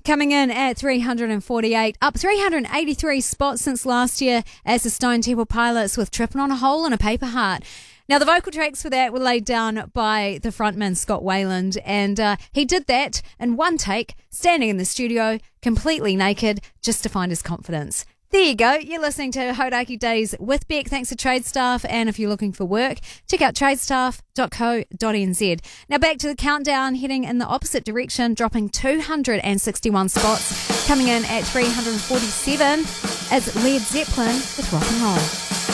Coming in at 348, up 383 spots since last year as the Stone Temple Pilots with Tripping on a Hole in a Paper Heart. Now, the vocal tracks for that were laid down by the frontman, Scott Weiland, and he did that in one take, standing in the studio, completely naked, just to find his confidence. There you go. You're listening to Hodaki Days with Beck. Thanks to Tradestaff. And if you're looking for work, check out tradestaff.co.nz. Now back to the countdown, heading in the opposite direction, dropping 261 spots. Coming in at 347 is Led Zeppelin with Rock and Roll.